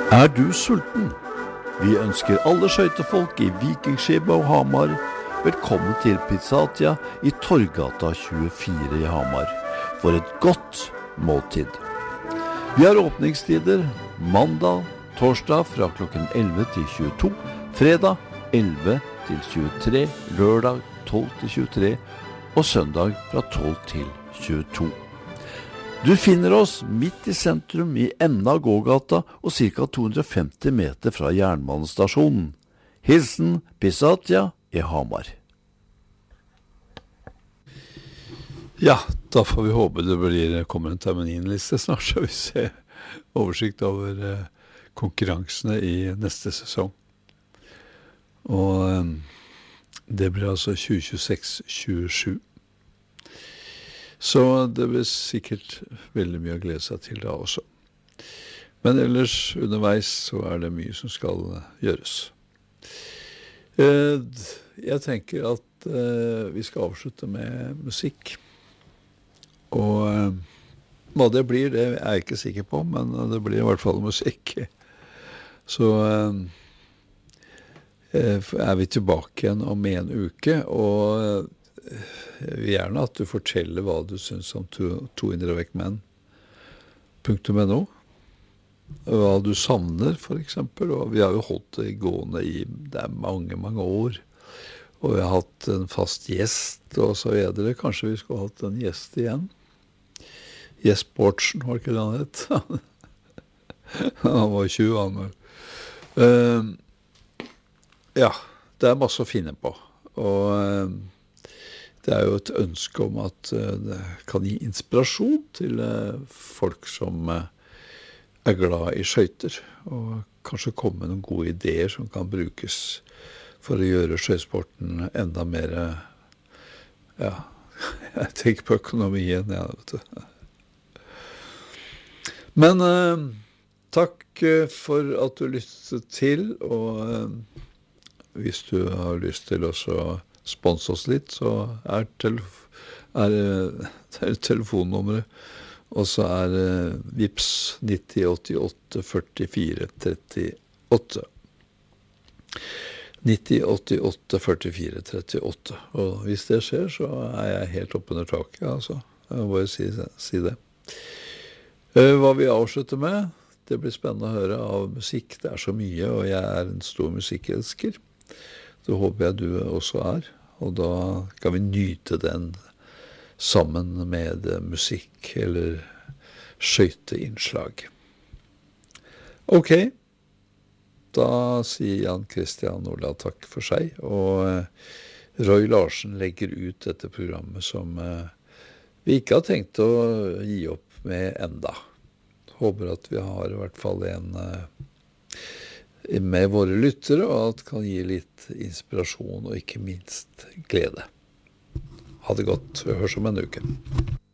Er du sulten? Vi ønsker alle skøytefolk i Vikingskipet og Hamar velkommen til Pizzatia i Torggata 24 i Hamar for et godt måltid. Vi har åpningstider mandag, torsdag fra klokken 11 til 22, fredag 11 til 23, lørdag 12 til 23 og søndag fra 12 til 22. Du finner oss midt i sentrum i enden av gågata og ca. 250 meter fra jernbanestasjonen. Hilsen Pizzatia i Hamar. Ja, da får vi håpe det kommer en terminliste snart, så vi ser oversikt over konkurransene i neste sesong. Og det blir altså 2026-27. Så det blir sikkert veldig mye å glede seg til da også. Men ellers underveis så det mye som skal gjøres. Jeg tenker at vi skal avslutte med musikk. Og hva det blir, det jeg ikke sikker på, men det blir i hvert fall musikk. Så vi tilbake igjen om en uke, og jeg vil gjerne at du forteller hva du synes om to indre vekk menn.no. Hva du savner, for eksempel. Og vi har jo holdt det gående i mange, mange år. Og vi har hatt en fast gjest, og så videre. Kanskje vi skulle hatt en gjest igjen. Gjest Bortsen, var ikke det han het? Han var 20 år. Ja, det masse å finne på. Og det jo et ønske om at det kan gi inspirasjon til folk som glad i skøyter, og kanskje komme med noen gode ideer som kan brukes for å gjøre skøytesporten enda mer, ja, jeg tenker på økonomien, ja, vet du. Men takk for at du lyttet til, og hvis du har lyst til å sponse oss litt, så telefonnummeret, og så Vips 9088 44 38. 9088 44 38. Og hvis det skjer, så jeg helt opp under taket, altså. Jeg må bare si det. Hva vi avslutter med, det blir spennende å høre av musikk. Det så mye, og jeg en stor musikkelsker. Det håper jeg du også og da kan vi nyte den sammen med musikk eller skøyteinnslag. Ok, da sier Jan Christian Ola takk for seg, og Roy Larsen legger ut dette programmet som vi ikke har tenkt å gi opp med enda. Håper at vi har i hvert fall en med våre lyttere, og at det kan gi litt inspirasjon og ikke minst glede. Ha det godt. Vi høres om en uke.